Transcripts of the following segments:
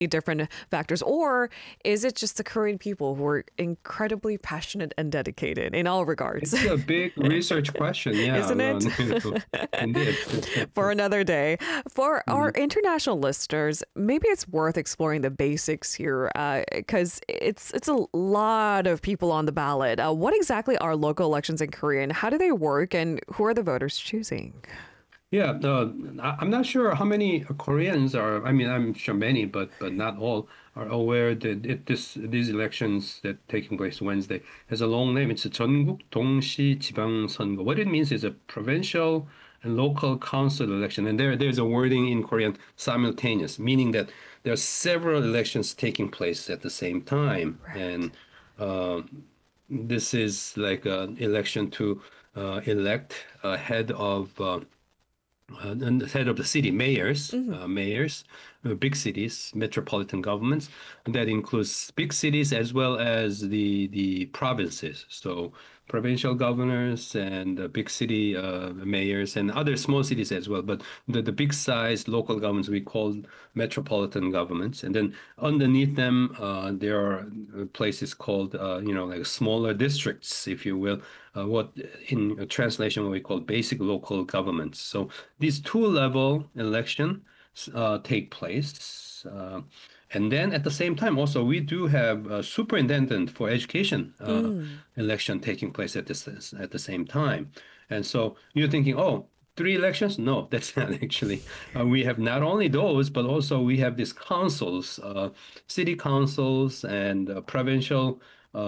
different factors, or is it just the Korean people who are incredibly passionate and dedicated in all regards? It's a big research question. Yeah, Isn't it? indeed. For another day. For our Mhm. international listeners, maybe it's worth exploring the basics here, because it's a lot of people on the ballot. What exactly are local elections in Korea, and how do they work, and who are the voters choosing? Yeah, I'm not sure how many Koreans are. I mean, I'm sure many, but not all are aware that these elections that taking place Wednesday has a long name. It's a 전국 동시 지방선거. What it means is a provincial and local council election, and there's a wording in Korean simultaneous, meaning that there are several elections taking place at the same time, Right. and uh, this is like an election to elect a head of. And the head of the city, Hmm. mayors, big cities, metropolitan governments, and that includes big cities as well as the provinces. So provincial governors and big city mayors and other small cities as well. But the big size local governments we call metropolitan governments, and then underneath them there are places called like smaller districts, if you will, what in translation what we call basic local governments. So these two-level elections take place. And then at the same time, also, we do have a superintendent for education Mm. election taking place at the same time. And so you're thinking, oh, three elections? No, that's not actually. We have not only those, but also we have these councils, city councils and provincial,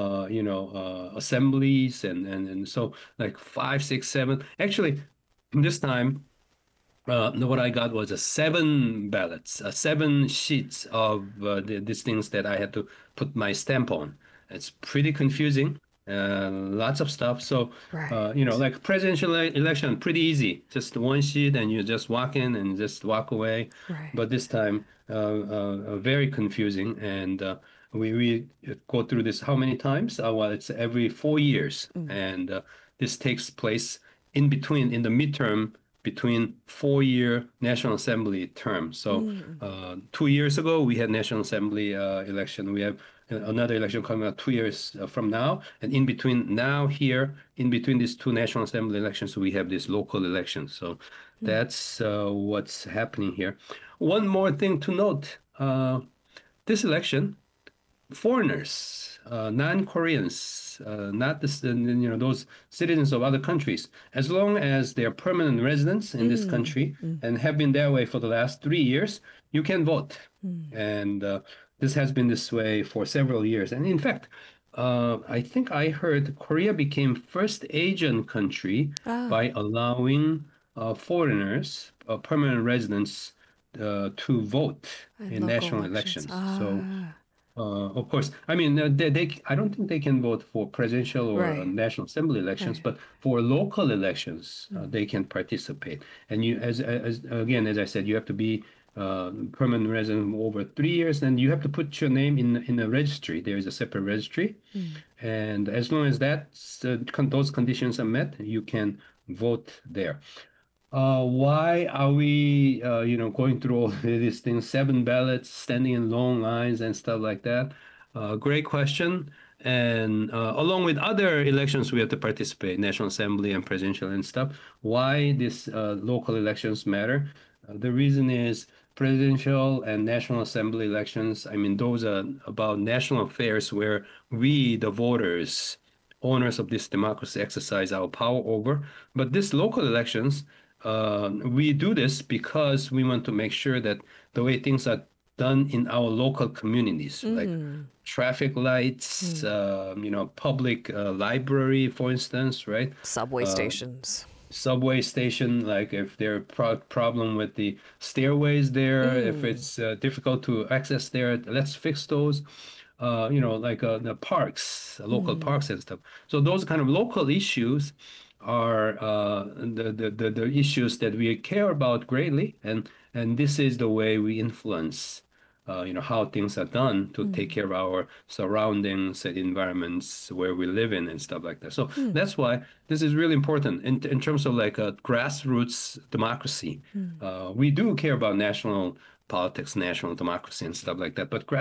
assemblies, and so like five, six, seven. Actually, this time what I got was a seven ballots, seven sheets of these things that I had to put my stamp on. It's pretty confusing, lots of stuff. So, Right. like presidential election, pretty easy. Just one sheet and you just walk in and just walk away. Right. But this time, very confusing. And we go through this how many times? Well, it's every 4 years. Mm. And this takes place in the midterm between 4 year National Assembly terms. So Mm. 2 years ago, we had National Assembly election. We have another election coming up 2 years from now. And in between now here, in between these two National Assembly elections, we have these local elections. So Mm. that's what's happening here. One more thing to note, this election foreigners, non-Koreans, not this, those citizens of other countries, as long as they are permanent residents in this Mm. country Mm. and have been that way for the last 3 years, you can vote. Mm. And this has been this way for several years. And in fact, I think I heard Korea became first Asian country Ah, by allowing foreigners, permanent residents, to vote and in local national elections. elections. So Ah, of course, I mean, I don't think they can vote for presidential or right. National Assembly elections, Right. but for local elections, Mm. they can participate. And as I said, you have to be permanent resident over 3 years, and you have to put your name in a registry. There is a separate registry, Mm. and as long as those conditions are met, you can vote there. Why are we, going through all these things, seven ballots, standing in long lines and stuff like that? Great question. And along with other elections, we have to participate, National Assembly and presidential and stuff. Why these local elections matter? The reason is presidential and National Assembly elections. I mean, those are about national affairs where we, the voters, owners of this democracy, exercise our power over. But these local elections, we do this because we want to make sure that the way things are done in our local communities, like Mm. traffic lights, Mm. public library, for instance, right? Subway Uh, stations. Subway station, like if there are problem with the stairways there, if Mm. it's difficult to access there, let's fix those. Like the parks, local Mm. parks and stuff. So those kind of local issues are the issues that we care about greatly, and this is the way we influence, how things are done to take Mm. care of our surroundings and environments where we live in and stuff like that. So Mm. that's why this is really important in terms of like a grassroots democracy. Mm. We do care about national politics, national democracy, and stuff like that. But